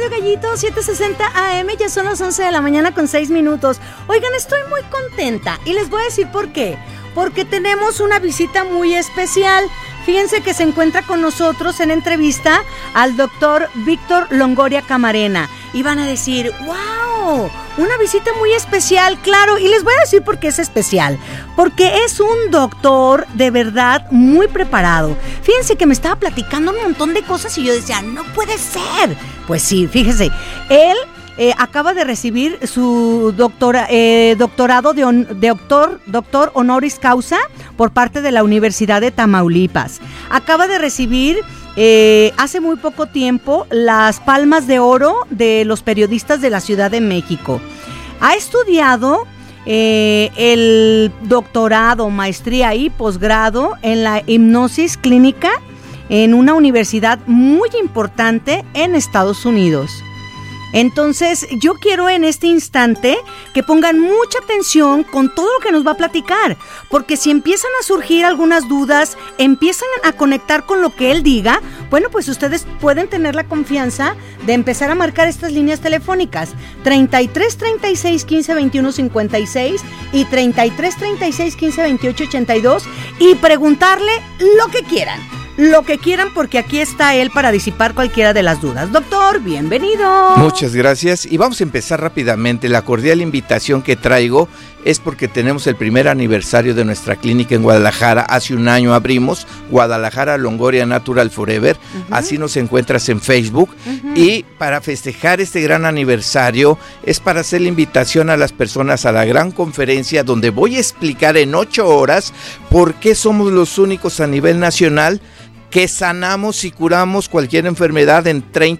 Radio Gallito 760 AM, ya son las 11 de la mañana con 6 minutos. Oigan, estoy muy contenta y les voy a decir por qué. Porque tenemos una visita muy especial. Fíjense que se encuentra con nosotros en entrevista al doctor Víctor Longoria Camarena. Y van a decir, ¡wow! Una visita muy especial, claro. Y les voy a decir por qué es especial. Porque es un doctor de verdad muy preparado. Fíjense que me estaba platicando un montón de cosas y yo decía, ¡no puede ser! Pues sí, fíjense, él acaba de recibir su doctorado doctor honoris causa por parte de la Universidad de Tamaulipas. Acaba de recibir hace muy poco tiempo las Palmas de Oro de los periodistas de la Ciudad de México. Ha estudiado el doctorado, maestría y posgrado en la hipnosis clínica en una universidad muy importante en Estados Unidos. Entonces, yo quiero en este instante que pongan mucha atención con todo lo que nos va a platicar, porque si empiezan a surgir algunas dudas, empiezan a conectar con lo que él diga, bueno, pues ustedes pueden tener la confianza de empezar a marcar estas líneas telefónicas, 33 36 15 21 56 y 33 36 15 28 82 y preguntarle lo que quieran, porque aquí está él para disipar cualquiera de las dudas. Doctor, bienvenido. Muchas gracias y vamos a empezar rápidamente. La cordial invitación que traigo es porque tenemos el primer aniversario de nuestra clínica en Guadalajara. Hace un año abrimos Guadalajara Longoria Natural Forever, así nos encuentras en Facebook. Y para festejar este gran aniversario es para hacer la invitación a las personas a la gran conferencia donde voy a explicar en 8 horas por qué somos los únicos a nivel nacional que sanamos y curamos cualquier enfermedad en 30